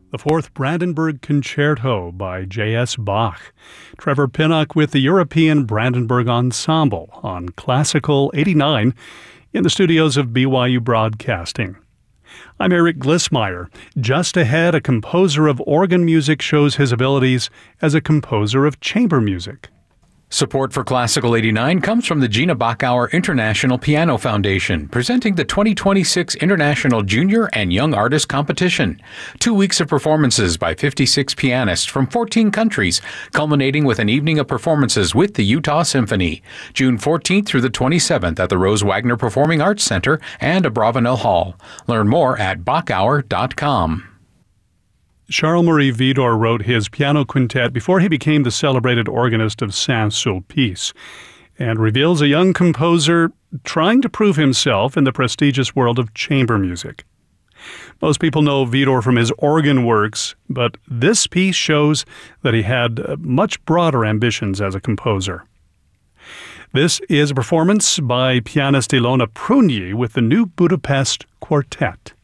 The Fourth Brandenburg Concerto by J.S. Bach. Trevor Pinnock with the European Brandenburg Ensemble on Classical 89 in the studios of BYU Broadcasting. I'm Eric Glissmeyer. Just ahead, a composer of organ music shows his abilities as a composer of chamber music. Support for Classical 89 comes from the Gina Bachauer International Piano Foundation, presenting the 2026 International Junior and Young Artist Competition. 2 weeks of performances by 56 pianists from 14 countries, culminating with an evening of performances with the Utah Symphony. June 14th through the 27th at the Rose Wagner Performing Arts Center and Abravanel Hall. Learn more at bachauer.com. Charles-Marie Widor wrote his piano quintet before he became the celebrated organist of Saint-Sulpice, and reveals a young composer trying to prove himself in the prestigious world of chamber music. Most people know Widor from his organ works, but this piece shows that he had much broader ambitions as a composer. This is a performance by pianist Ilona Prunyi with the New Budapest Quartet.